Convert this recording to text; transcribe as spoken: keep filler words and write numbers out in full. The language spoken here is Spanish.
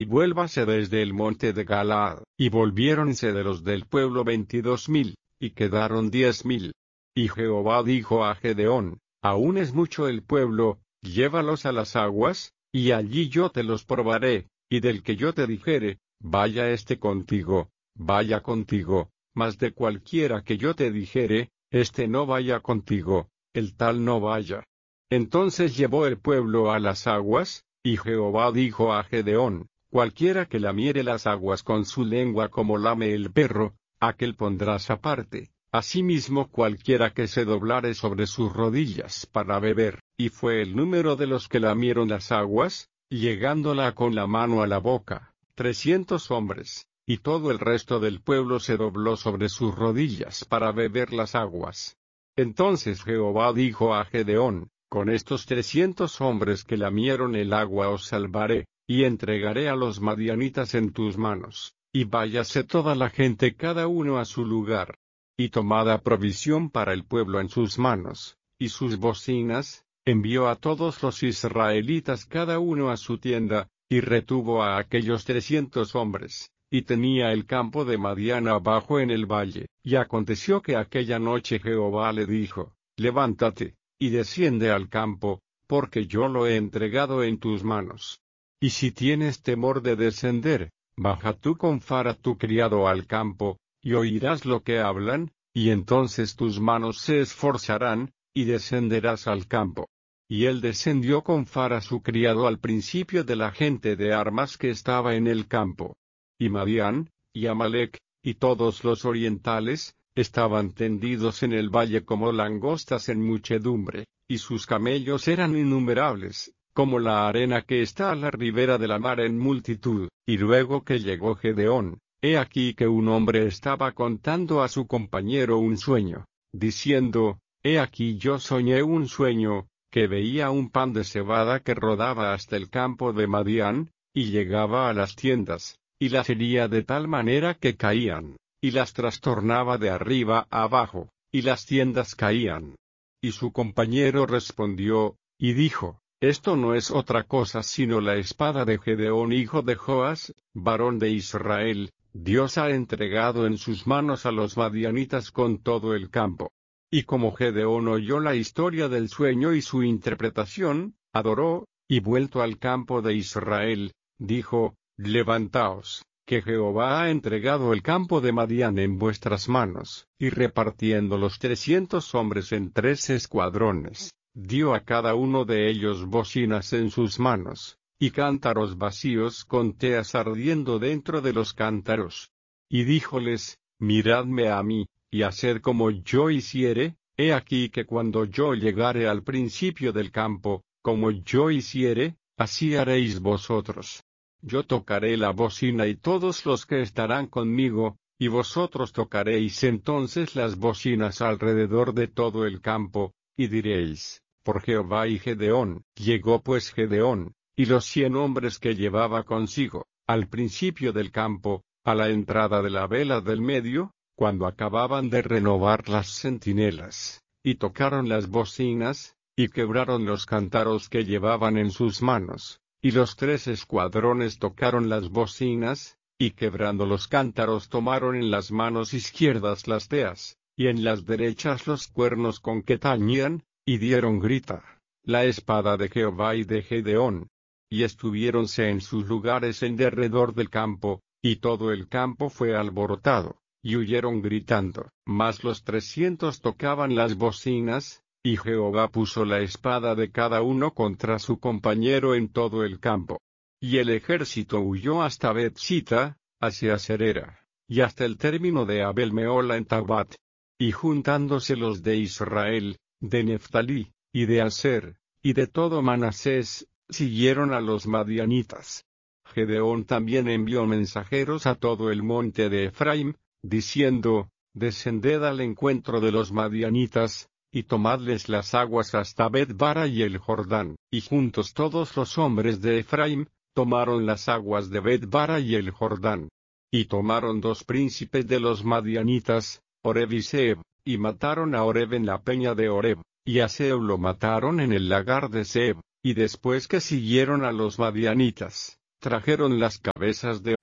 y vuélvase desde el monte de Galaad, y volviéronse de los del pueblo veintidós mil, y quedaron diez mil. Y Jehová dijo a Gedeón, aún es mucho el pueblo, llévalos a las aguas, y allí yo te los probaré, y del que yo te dijere, vaya este contigo, vaya contigo, mas de cualquiera que yo te dijere, este no vaya contigo, el tal no vaya. Entonces llevó el pueblo a las aguas, y Jehová dijo a Gedeón, cualquiera que lamiere las aguas con su lengua como lame el perro, aquel pondrás aparte. Asimismo cualquiera que se doblare sobre sus rodillas para beber, y fue el número de los que lamieron las aguas, llegándola con la mano a la boca, trescientos hombres, y todo el resto del pueblo se dobló sobre sus rodillas para beber las aguas. Entonces Jehová dijo a Gedeón, con estos trescientos hombres que lamieron el agua os salvaré, y entregaré a los madianitas en tus manos, y váyase toda la gente cada uno a su lugar. Y tomada provisión para el pueblo en sus manos, y sus bocinas, envió a todos los israelitas cada uno a su tienda, y retuvo a aquellos trescientos hombres, y tenía el campo de Madián abajo en el valle. Y aconteció que aquella noche Jehová le dijo, levántate, y desciende al campo, porque yo lo he entregado en tus manos. Y si tienes temor de descender, baja tú con Fara tu criado al campo, y oirás lo que hablan, y entonces tus manos se esforzarán, y descenderás al campo. Y él descendió con Fara su criado al principio de la gente de armas que estaba en el campo. Y Madián, y Amalec, y todos los orientales, estaban tendidos en el valle como langostas en muchedumbre, y sus camellos eran innumerables, como la arena que está a la ribera de la mar en multitud. Y luego que llegó Gedeón, he aquí que un hombre estaba contando a su compañero un sueño, diciendo, he aquí yo soñé un sueño, que veía un pan de cebada que rodaba hasta el campo de Madián, y llegaba a las tiendas, y las hería de tal manera que caían, y las trastornaba de arriba a abajo, y las tiendas caían. Y su compañero respondió, y dijo, esto no es otra cosa sino la espada de Gedeón hijo de Joas, varón de Israel. Dios ha entregado en sus manos a los madianitas con todo el campo. Y como Gedeón oyó la historia del sueño y su interpretación, adoró, y vuelto al campo de Israel, dijo, levantaos, que Jehová ha entregado el campo de Madián en vuestras manos, y repartiendo los trescientos hombres en tres escuadrones, dio a cada uno de ellos bocinas en sus manos, y cántaros vacíos con teas ardiendo dentro de los cántaros. Y díjoles, miradme a mí, y haced como yo hiciere, he aquí que cuando yo llegare al principio del campo, como yo hiciere, así haréis vosotros. Yo tocaré la bocina y todos los que estarán conmigo, y vosotros tocaréis entonces las bocinas alrededor de todo el campo, y diréis, por Jehová y Gedeón. Llegó pues Gedeón, y los cien hombres que llevaba consigo, al principio del campo, a la entrada de la vela del medio, cuando acababan de renovar las centinelas, y tocaron las bocinas, y quebraron los cántaros que llevaban en sus manos, y los tres escuadrones tocaron las bocinas, y quebrando los cántaros tomaron en las manos izquierdas las teas, y en las derechas los cuernos con que tañían, y dieron grita, la espada de Jehová y de Gedeón. Y estuviéronse en sus lugares en derredor del campo, y todo el campo fue alborotado, y huyeron gritando. Mas los trescientos tocaban las bocinas, y Jehová puso la espada de cada uno contra su compañero en todo el campo. Y el ejército huyó hasta Bet-sita, hacia Serera, y hasta el término de Abel-mehola en Tabat. Y juntándose los de Israel, de Neftalí, y de Aser, y de todo Manasés, siguieron a los madianitas. Gedeón también envió mensajeros a todo el monte de Efraim, diciendo, descended al encuentro de los madianitas, y tomadles las aguas hasta Bet-bara y el Jordán. Y juntos todos los hombres de Efraim, tomaron las aguas de Bet-bara y el Jordán. Y tomaron dos príncipes de los madianitas, Oreb y Zeeb, y mataron a Oreb en la peña de Oreb, y a Zeeb lo mataron en el lagar de Zeeb. Y después que siguieron a los madianitas, trajeron las cabezas de